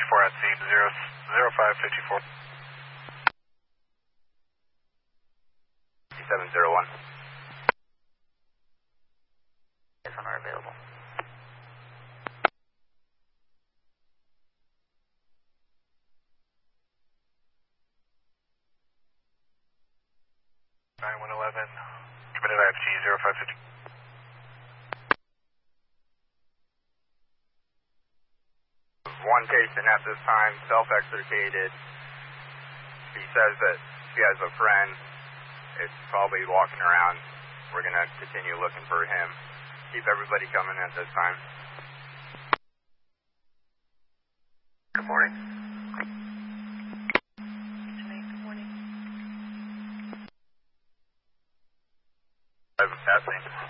at scene, 0554. 701. This one are available. Committed IFG 0550. One patient at this time, self-extricated. He says that he has a friend. It's probably walking around. We're going to continue looking for him. Keep everybody coming at this time. Good morning. Good morning. Passing.